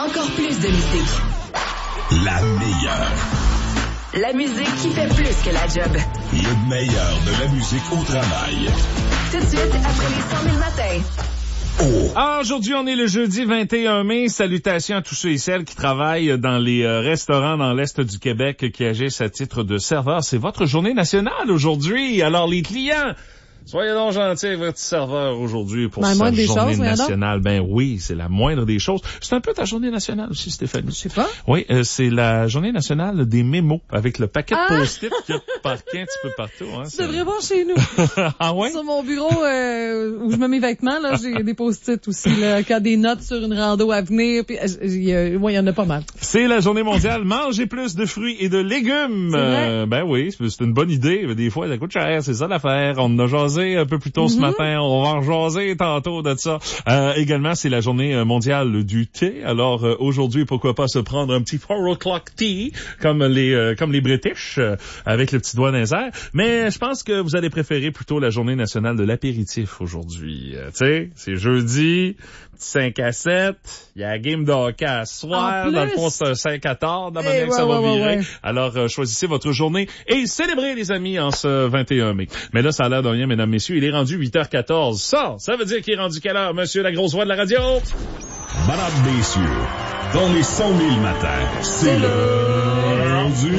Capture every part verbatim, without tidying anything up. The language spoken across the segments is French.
encore plus de musique. La meilleure. La musique qui fait plus que la job. Le meilleur de la musique au travail. Tout de suite, après les cent mille matins. Oh. Ah, aujourd'hui, on est le jeudi vingt et un mai. Salutations à tous ceux et celles qui travaillent dans les euh, restaurants dans l'Est du Québec qui agissent à titre de serveur. C'est votre journée nationale aujourd'hui. Alors, les clients, soyez donc gentils avec votre serveur aujourd'hui pour ben, sa des journée choses, nationale. Ben oui, c'est la moindre des choses. C'est un peu ta journée nationale aussi, Stéphanie. Je sais pas. Oui, euh, c'est la journée nationale des mémos avec le paquet ah! de post-it qu'il y a parqué un petit peu partout. Hein, c'est vraiment chez nous. Ah ouais? Sur mon bureau euh, où je mets mes vêtements, là, j'ai des post-it aussi, là, qui a des notes sur une rando à venir. Puis, il y, a, ouais, il y en a pas mal. C'est la journée mondiale. Mangez plus de fruits et de légumes. Euh, ben oui, c'est une bonne idée. Mais des fois, ça coûte cher. C'est ça l'affaire. On en a jasé un peu plus tôt mm-hmm. ce matin. On va en jaser tantôt de ça. Euh, également, c'est la journée mondiale du thé. Alors, euh, aujourd'hui, pourquoi pas se prendre un petit four o'clock tea, comme les euh, comme les British, euh, avec le petit doigt dans les airs. Mais je pense que vous allez préférer plutôt la journée nationale de l'apéritif aujourd'hui. Euh, tu sais, c'est jeudi, cinq à sept, il y a la game de hockey à soir, dans le fond c'est un cinq à tard, dans la manière que ça va ouais, virer. Ouais. Alors euh, choisissez votre journée et célébrez les amis en ce vingt et un mai. Mais là, ça a l'air de rien, mesdames, messieurs, il est rendu huit heures quatorze. Ça, ça veut dire qu'il est rendu quelle heure, monsieur la grosse voix de la radio? Madame, messieurs, dans les cent mille matins, c'est l'heure du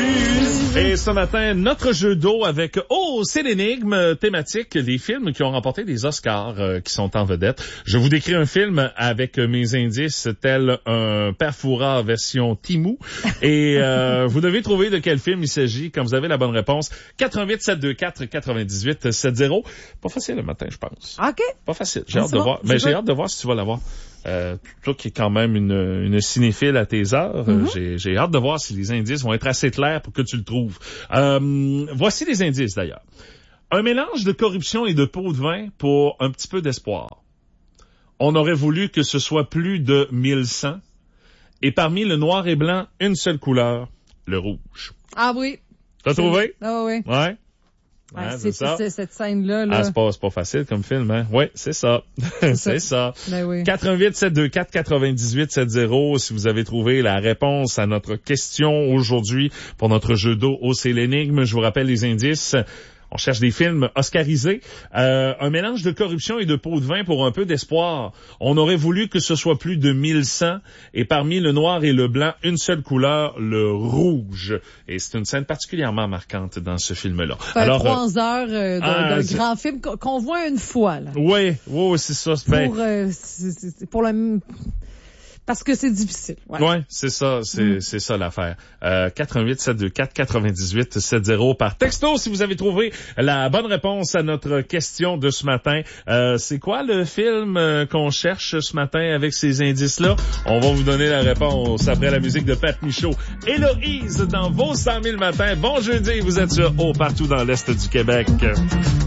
quiz. Et ce matin, notre jeu d'eau avec Oh, c'est l'énigme thématique des films qui ont remporté des Oscars euh, qui sont en vedette. Je vous décris un film avec mes indices tel un Père Fouras version Timou. Et euh, vous devez trouver de quel film il s'agit quand vous avez la bonne réponse. quatre un huit sept deux quatre quatre-vingt-dix-huit soixante. Pas facile le matin, je pense. OK. Pas facile. J'ai ah, hâte de bon. voir. Mais j'ai hâte de voir si tu vas l'avoir. Euh, toi qui es quand même une, une cinéphile à tes heures, mm-hmm. euh, j'ai, j'ai hâte de voir si les indices vont être assez clairs pour que tu le trouves. Euh, voici les indices d'ailleurs. Un mélange de corruption et de pot de vin pour un petit peu d'espoir. On aurait voulu que ce soit plus de mille cent. Et parmi le noir et blanc, une seule couleur, le rouge. Ah oui. T'as trouvé? Ah oui. Ouais. Ouais, hein, c'est, c'est ça. C'est cette scène-là. Là. Ah, c'est pas, c'est pas facile comme film, hein? Oui, c'est ça. C'est, c'est ça. ça. Ben oui. quatre un huit sept deux quatre quatre-vingt-dix-huit soixante si vous avez trouvé la réponse à notre question aujourd'hui pour notre jeu d'eau au C'est l'énigme. Je vous rappelle les indices. On cherche des films oscarisés. Euh, un mélange de corruption et de pot de vin pour un peu d'espoir. On aurait voulu que ce soit plus de mille cent. Et parmi le noir et le blanc, une seule couleur, le rouge. Et c'est une scène particulièrement marquante dans ce film-là. Ça fait Alors, trois heures euh, d'un, ah, d'un grand film qu'on voit une fois. Là. Oui, oui, c'est ça. C'est pour, euh, c'est, c'est pour le... Parce que c'est difficile. Ouais, ouais c'est ça, c'est, mm. c'est ça l'affaire. Euh, quatre un huit sept deux quatre quatre-vingt-dix-huit soixante par texto si vous avez trouvé la bonne réponse à notre question de ce matin. Euh, c'est quoi le film euh, qu'on cherche ce matin avec ces indices-là? On va vous donner la réponse après la musique de Pat Michaud. Héloïse dans vos cent mille matins. Bon jeudi, vous êtes sur Haut partout dans l'Est du Québec.